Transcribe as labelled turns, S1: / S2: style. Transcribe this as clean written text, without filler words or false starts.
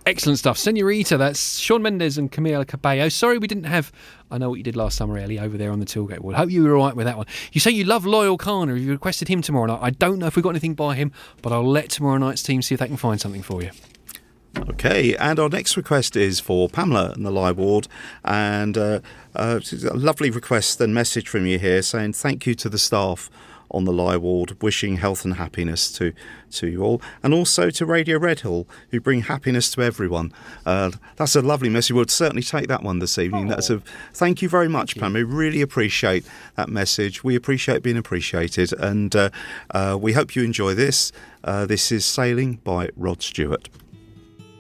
S1: Excellent stuff. Senorita, that's Shawn Mendes and Camila Cabello. Sorry we didn't have I Know What You Did Last Summer, Ellie, over there on the tailgate wall. Hope you were all right with that one. You say you love Loyal Kana. You requested him tomorrow night. I don't know if we've got anything by him, but I'll let tomorrow night's team see if they can find something for you.
S2: Okay, and our next request is for Pamela in the Live Ward, and a lovely request and message from you here saying thank you to the staff on the Live Ward, wishing health and happiness to you all, and also to Radio Redhill, who bring happiness to everyone. That's a lovely message. We'll certainly take that one this evening. Thank you very much, Pam. We really appreciate that message. We appreciate being appreciated, and we hope you enjoy this. This is Sailing by Rod Stewart.